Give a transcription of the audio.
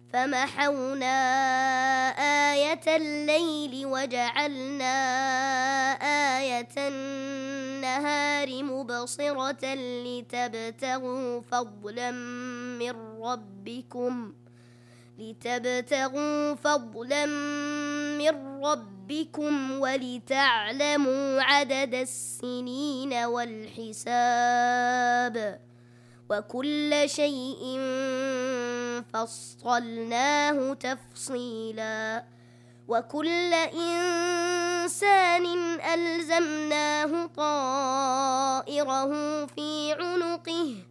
فمحونا آية الليل وجعلنا آية النهار مبصرة لتبتغوا فضلا من ربكم ولتعلموا عدد السنين والحساب وكل شيء فصلناه تفصيلا وكل إنسان ألزمناه طائره في عنقه